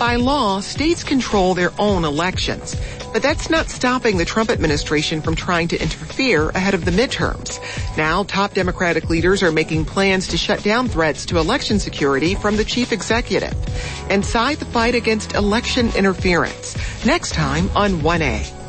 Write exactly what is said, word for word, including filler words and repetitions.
By law, states control their own elections. But that's not stopping the Trump administration from trying to interfere ahead of the midterms. Now, top Democratic leaders are making plans to shut down threats to election security from the chief executive. Inside the fight against election interference. Next time on one A.